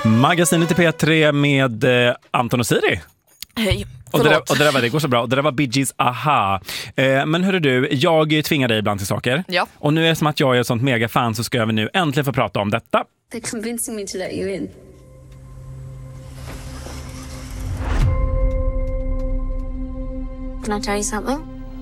Magasinet i P3 med Anton och Siri. Hej. Och det går så bra. Och det där var Bee Gees Aha. Men hörru du, jag tvingar dig ibland till saker. Ja. Och nu är det som att jag är ett sånt megafan, så ska vi nu äntligen få prata om detta. They're convincing me to let you in. Can I tell you something?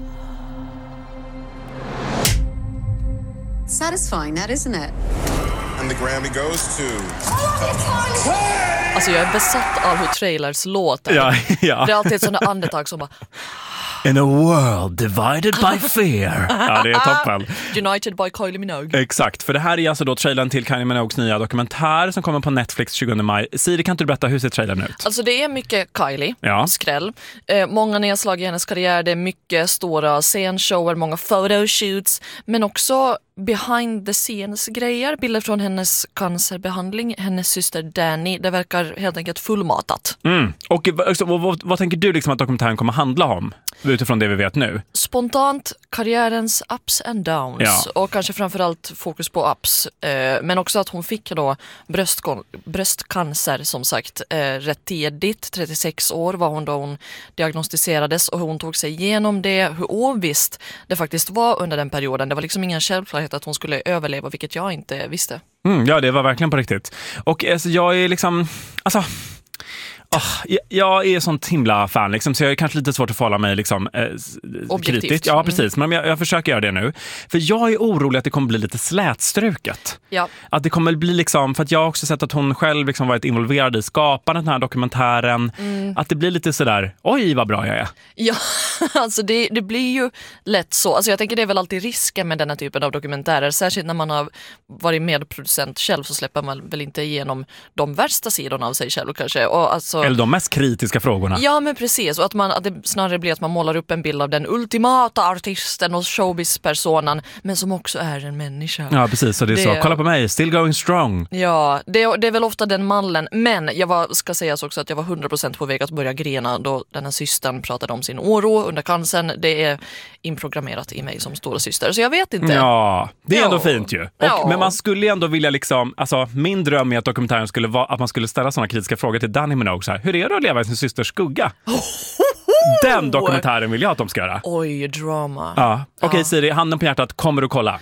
Satisfying, that isn't it? And the Grammy goes to... Alltså jag är besatt av hur trailers låter. Ja. Det är alltid ett sådant andetag som bara... In a world divided by fear. Ja, det är toppen. United by Kylie Minogue. Exakt, för det här är alltså då trailern till Kylie Minogues nya dokumentär som kommer på Netflix 20 maj. Siri, kan inte du berätta, hur ser trailern ut? Alltså det är mycket Kylie, Ja. skräll. Många nedslag i hennes karriär, det är mycket stora scenshower, många photoshoots, men också behind the scenes grejer, bilder från hennes cancerbehandling, hennes syster Danny. Det verkar helt enkelt fullmatat. Och vad tänker du liksom att dokumentären kommer handla om utifrån det vi vet nu? Spontant karriärens ups and downs, Ja. och kanske framförallt fokus på ups, men också att hon fick då bröstcancer som sagt rätt tidigt, 36 år var hon då hon diagnostiserades, och hur hon tog sig igenom det, hur ovisst det faktiskt var under den perioden. Det var liksom ingen självklarhet att hon skulle överleva, vilket jag inte visste. Ja, det var verkligen på riktigt. Och alltså, jag är liksom... jag är sånt himla fan liksom, så jag är kanske lite svårt att förhålla mig liksom, kritiskt. Ja, precis. Men jag försöker göra det nu. För jag är orolig att det kommer bli lite slätstruket. Ja. Att det kommer bli liksom, för att jag har också sett att hon själv liksom varit involverad i skapandet den här dokumentären. Att det blir lite sådär, oj vad bra jag är. Ja, alltså det blir ju lätt så. Alltså jag tänker det är väl alltid risken med den här typen av dokumentärer. Särskilt när man har varit medproducent själv, så släpper man väl inte igenom de värsta sidorna av sig själv kanske. Och alltså, eller de mest kritiska frågorna. Ja, men precis. Och att det snarare blir att man målar upp en bild av den ultimata artisten och showbiz-personan, men som också är en människa. Ja, precis. Så det är så, kolla på mig, still going strong. Ja, det är väl ofta den mallen. Men ska sägas också att jag var 100% på väg att börja grena då den här systern pratade om sin oro under cancern. Det är inprogrammerat i mig som stora syster, så jag vet inte. Ja, det är ändå fint ju. Ja. Men man skulle ändå vilja liksom, alltså min dröm är att dokumentären skulle vara att man skulle ställa sådana kritiska frågor till Danny Minogue så här, hur är det att leva i sin systers skugga? Den dokumentären vill jag att de ska göra. Oj, drama. Ja. Okej, Siri, handen på hjärtat, kommer du kolla?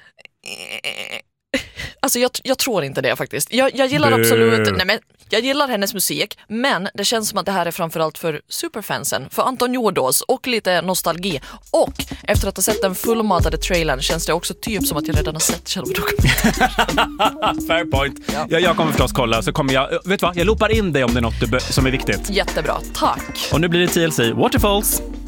Alltså jag tror inte det faktiskt. Jag gillar absolut... Nej, men jag gillar hennes musik, men det känns som att det här är framförallt för superfansen, för Anton Jordås och lite nostalgi. Och efter att ha sett den fullmatade trailern känns det också typ som att jag redan har sett själva dokumentären. Fair point. Ja. Jag kommer förstås kolla, så kommer jag... Vet du vad? Jag loopar in dig om det är något som är viktigt. Jättebra, tack. Och nu blir det TLC Waterfalls.